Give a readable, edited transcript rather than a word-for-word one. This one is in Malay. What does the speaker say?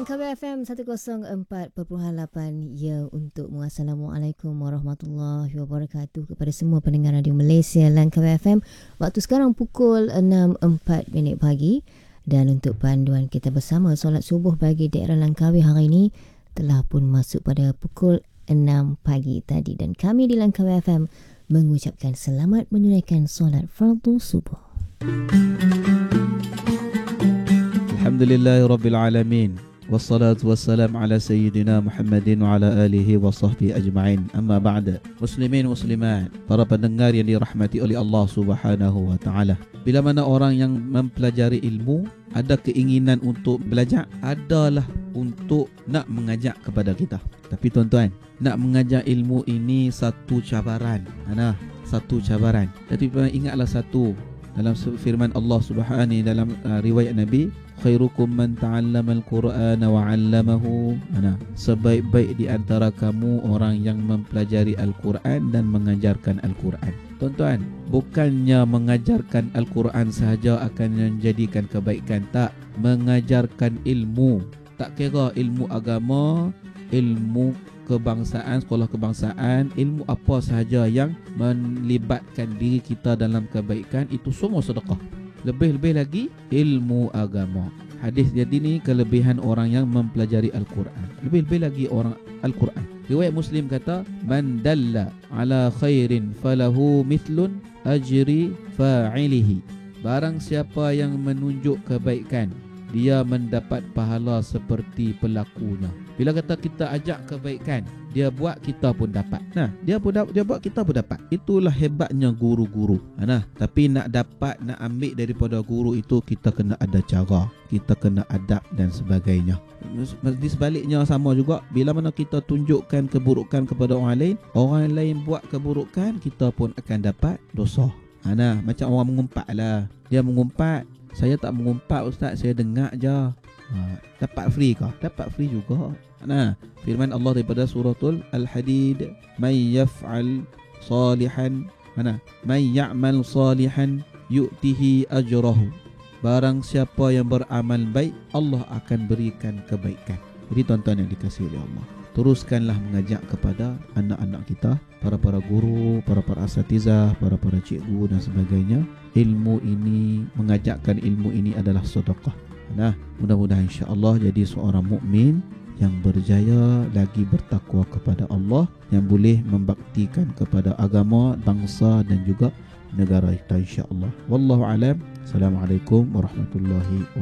Langkawi FM 104.8 ya untukmu. Assalamualaikum warahmatullahi wabarakatuh kepada semua pendengar Radio Malaysia Langkawi FM. Waktu sekarang pukul 6.04 pagi dan untuk panduan kita bersama solat subuh bagi daerah Langkawi hari ini telah pun masuk pada pukul 6 pagi tadi dan kami di Langkawi FM mengucapkan selamat menunaikan solat fardu subuh. Alhamdulillahirabbil alamin. Wassalatu wassalam ala sayyidina Muhammadin wa ala alihi wa sahbihi ajma'in. Amma ba'da. Muslimin muslimat, para pendengar yang dirahmati oleh Allah Subhanahu wa taala. Bila mana orang yang mempelajari ilmu ada keinginan untuk belajar, adalah untuk nak mengajak kepada kita. Tapi tuan-tuan, nak mengajar ilmu ini satu cabaran. Satu cabaran. Jadi ingatlah satu dalam firman Allah Subhanahu dalam riwayat Nabi, khairukum man ta'allama al-Qur'ana wa 'allamahu. Sebaik-baik di antara kamu orang yang mempelajari Al-Quran dan mengajarkan Al-Quran. Tuan-tuan, bukannya mengajarkan Al-Quran sahaja akan menjadikan kebaikan, tak. Mengajarkan ilmu, tak kira ilmu agama, ilmu kebangsaan, sekolah kebangsaan, ilmu apa sahaja yang melibatkan diri kita dalam kebaikan, itu semua sedekah. Lebih-lebih lagi ilmu agama. Hadis jadi ni kelebihan orang yang mempelajari Al-Quran. Lebih-lebih lagi orang Al-Quran. Riwayat Muslim kata, man dalla ala khairin falahu mithlun ajri fa'ilihi. Barang siapa yang menunjuk kebaikan, dia mendapat pahala seperti pelakunya. Bila kata kita ajak kebaikan, dia buat, kita pun dapat. Dia buat, kita pun dapat. Itulah hebatnya guru-guru. Tapi nak dapat, nak ambil daripada guru itu, kita kena ada cara, kita kena adab dan sebagainya. Di sebaliknya sama juga, bila mana kita tunjukkan keburukan kepada orang lain buat keburukan, kita pun akan dapat dosa. Macam orang mengumpat lah. Dia mengumpat, saya tak mengumpat ustaz, saya dengar je. Dapat free kah? Dapat free juga. Firman Allah daripada suratul Al-Hadid, may yaf'al salihan, may ya'mal salihan yu'tihi ajrahu. Barang siapa yang beramal baik, Allah akan berikan kebaikan. Jadi tuan-tuan yang dikasihi oleh Allah, teruskanlah mengajak kepada anak-anak kita, para guru, para asatizah, para cikgu dan sebagainya. Ilmu ini, mengajakkan ilmu ini adalah sedekah. Mudah-mudahan insya-Allah jadi seorang mukmin yang berjaya, lagi bertakwa kepada Allah, yang boleh membaktikan kepada agama, bangsa dan juga negara kita insya-Allah. Wallahu alam. Assalamualaikum warahmatullahi wabarakatuh.